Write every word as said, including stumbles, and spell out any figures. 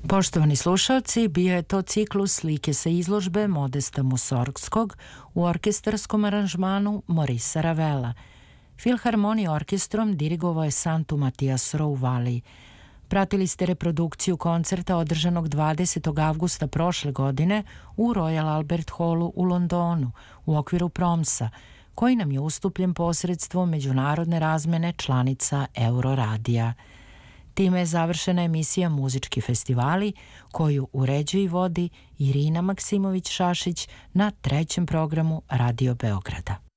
Poštovani slušalci, bio je to ciklus slike sa izložbe Modesta Musorgskog u orkestarskom aranžmanu Morisa Ravela. Filharmonija orkestrom dirigovao je Santu Matias Rouvali. Pratili ste reprodukciju koncerta održanog dvadesetog avgusta prošle godine u Royal Albert Hallu u Londonu u okviru Promsa, koji nam je ustupljen posredstvom međunarodne razmene članica Euroradija. Time je završena emisija Muzički festivali, koju uređuje i vodi Irina Maksimović-Šašić na trećem programu Radio Beograda.